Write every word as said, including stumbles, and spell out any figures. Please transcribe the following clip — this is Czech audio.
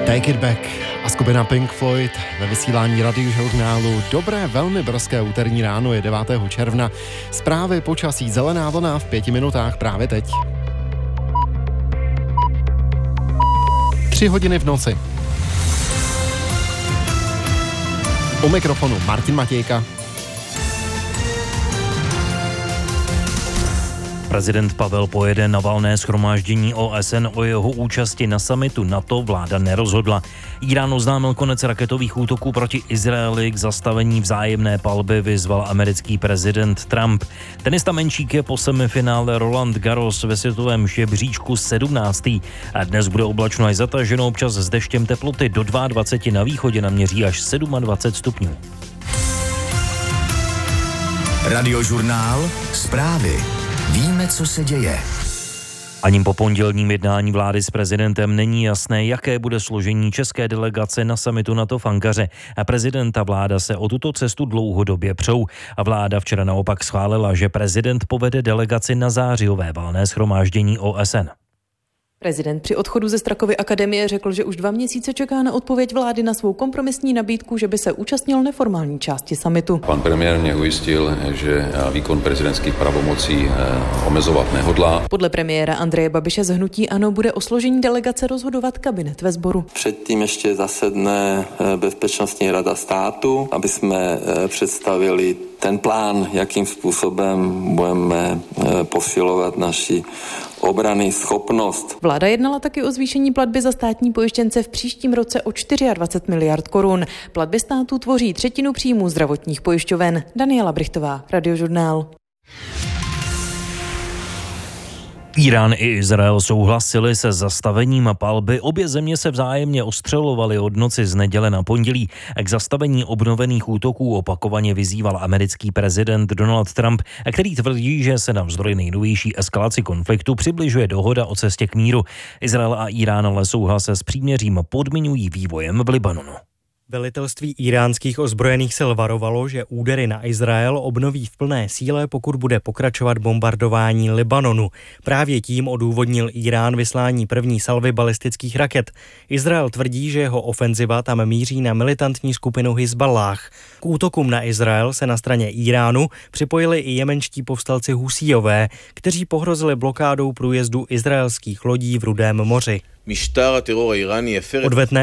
Take It Back a skupina Pink Floyd ve vysílání Radiožurnálu. Dobré, velmi brzké úterní ráno, je devátého června. Zprávy, počasí, zelená vlna v pěti minutách právě teď. Tři hodiny v noci. U mikrofonu Martin Matějka. Prezident Pavel pojede na valné shromáždění O S N, o jeho účasti na summitu NATO vláda nerozhodla. Írán oznámil konec raketových útoků proti Izraeli, k zastavení vzájemné palby vyzval americký prezident Trump. Tenista menšík je po semifinále Roland Garros ve světovém žebříčku sedmnáctý A dnes bude oblačno až zataženo, občas s deštěm, teploty do dvacet dva, na východě naměří až dvacet sedm stupňů. Radiožurnál, zprávy. Víme, co se děje. Ani po pondělním jednání vlády s prezidentem není jasné, jaké bude složení české delegace na summitu NATO v Ankaře. A prezident a vláda se o tuto cestu dlouhodobě přou. A vláda včera naopak schválila, že prezident povede delegaci na zářijové valné shromáždění O S N. Prezident při odchodu ze Strakovy akademie řekl, že už dva měsíce čeká na odpověď vlády na svou kompromisní nabídku, že by se účastnil neformální části summitu. Pan premiér mě ujistil, že výkon prezidentských pravomocí omezovat nehodlá. Podle premiéra Andreje Babiše z hnutí ANO bude o složení delegace rozhodovat kabinet ve sboru. Předtím ještě zasedne Bezpečnostní rada státu, aby jsme představili ten plán, jakým způsobem budeme posilovat naši obrany schopnost. Vláda jednala taky o zvýšení platby za státní pojištěnce v příštím roce o dvacet čtyři miliard korun. Platby státu tvoří třetinu příjmů zdravotních pojišťoven. Daniela Brichtová, Radiožurnál. Írán i Izrael souhlasili se zastavením palby. Obě země se vzájemně ostřelovaly od noci z neděle na pondělí. K zastavení obnovených útoků opakovaně vyzýval americký prezident Donald Trump, který tvrdí, že se navzdory nejnovější eskalaci konfliktu přibližuje dohoda o cestě k míru. Izrael a Írán ale souhlas s příměřím podmiňují vývojem v Libanonu. Velitelství íránských ozbrojených sil varovalo, že údery na Izrael obnoví v plné síle, pokud bude pokračovat bombardování Libanonu. Právě tím odůvodnil Írán vyslání první salvy balistických raket. Izrael tvrdí, že jeho ofenziva tam míří na militantní skupinu Hizballáh. K útokům na Izrael se na straně Íránu připojili i jemenští povstalci Husíjové, kteří pohrozili blokádou průjezdu izraelských lodí v Rudém moři. Odvetné